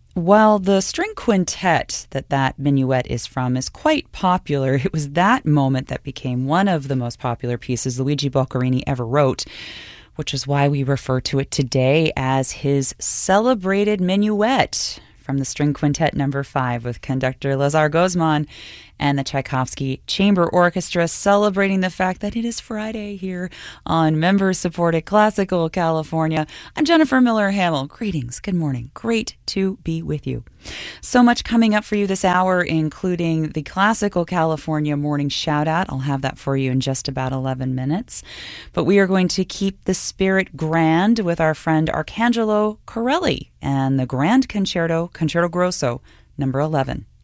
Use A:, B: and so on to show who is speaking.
A: While the string quintet that minuet is from is quite popular, it was that moment that became one of the most popular pieces Luigi Boccherini ever wrote, which is why we refer to it today as his celebrated minuet from the String Quintet No. 5 with conductor Lazar Gozman and the Tchaikovsky Chamber Orchestra, celebrating the fact that it is Friday here on member-supported Classical California. I'm Jennifer Miller-Hamill. Greetings. Good morning. Great to be with you. So much coming up for you this hour, including the Classical California morning shout-out. I'll have that for you in just about 11 minutes. But we are going to keep the spirit grand with our friend Arcangelo Corelli and the Grand Concerto, Concerto Grosso, No. 11.